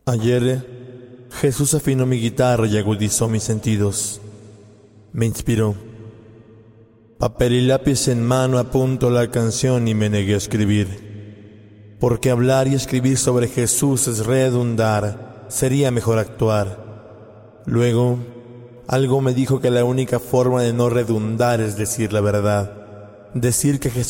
Ayer, Jesús afinó mi guitarra y agudizó mis sentidos. Me inspiró. Papel y lápiz en mano apunto la canción y me negué a escribir. Porque hablar y escribir sobre Jesús es redundar, sería mejor actuar. Luego, algo me dijo que la única forma de no redundar es decir la verdad. Decir que Jesús